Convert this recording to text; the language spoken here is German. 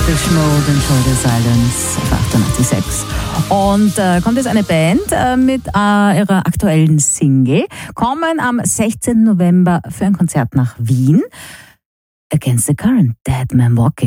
Depeche Mode, Enjoy the Silence auf 88.6. Und kommt jetzt eine Band mit ihrer aktuellen Single, kommen am 16. November für ein Konzert nach Wien. Against the Current, Dead Man Walking.